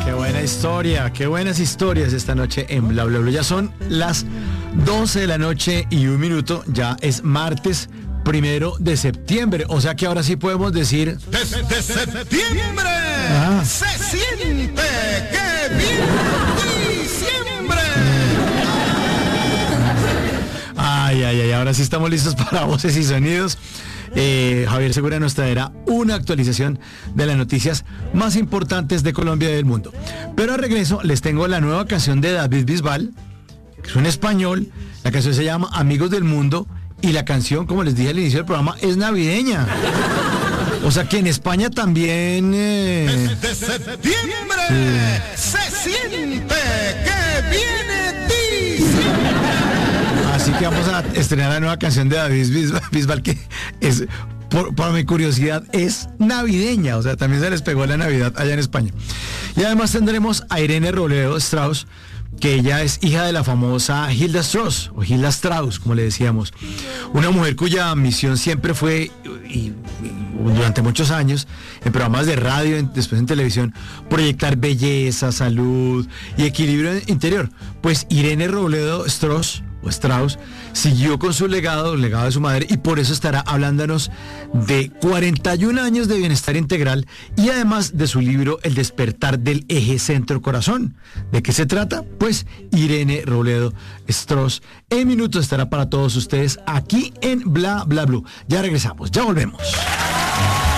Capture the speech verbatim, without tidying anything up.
Qué buena historia, qué buenas historias esta noche en Bla Bla Bla. Ya son las doce de la noche y un minuto, ya es martes primero de septiembre, o sea que ahora sí podemos decir... ¡Desde septiembre! Ah. ¡Se siente que viene diciembre! Ay, ay, ay, ahora sí estamos listos para voces y sonidos. Eh, Javier Segura nos traerá una actualización de las noticias más importantes de Colombia y del mundo. Pero a regreso les tengo la nueva canción de David Bisbal, que es un español. La canción se llama Amigos del Mundo y la canción, como les dije al inicio del programa, es navideña. O sea que en España también... Eh... Desde septiembre sí. Se siente que viene diciembre. Así que vamos a estrenar la nueva canción de David Bisbal, Bisbal que es, por, por mi curiosidad, es navideña. O sea, también se les pegó la Navidad allá en España. Y además tendremos a Irene Robledo Strauss, que ella es hija de la famosa Hilda Strauss, o Hilda Strauss, como le decíamos. Una mujer cuya misión siempre fue, y, y durante muchos años, en programas de radio, en, después en televisión, proyectar belleza, salud y equilibrio interior. Pues Irene Robledo Strauss, o Strauss, siguió con su legado, el legado de su madre, y por eso estará hablándonos de cuarenta y un años de bienestar integral y además de su libro El despertar del eje centro-corazón. ¿De qué se trata? Pues Irene Robledo Strauss en minutos estará para todos ustedes aquí en Bla Bla Blue. Ya regresamos, ya volvemos.